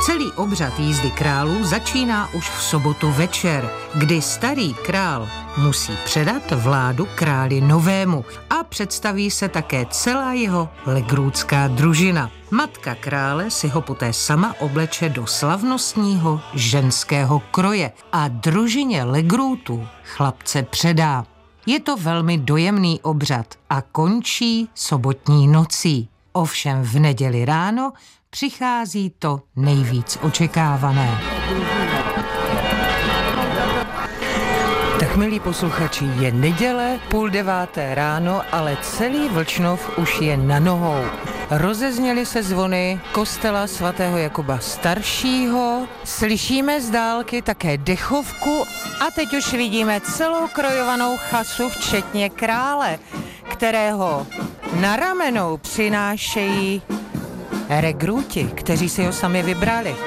Celý obřad jízdy králů začíná už v sobotu večer, kdy starý král musí předat vládu králi novému a představí se také celá jeho legrútská družina. Matka krále si ho poté sama obleče do slavnostního ženského kroje a družině legrútů chlapce předá. Je to velmi dojemný obřad a končí sobotní nocí. Ovšem v neděli ráno přichází to nejvíc očekávané. Tak, milí posluchači, je neděle, 8:30 ráno, ale celý Vlčnov už je na nohou. Rozezněly se zvony kostela svatého Jakuba Staršího, slyšíme z dálky také dechovku a teď už vidíme celou krojovanou chasu, včetně krále, kterého na ramenou přinášejí regrúti, kteří si ho sami vybrali.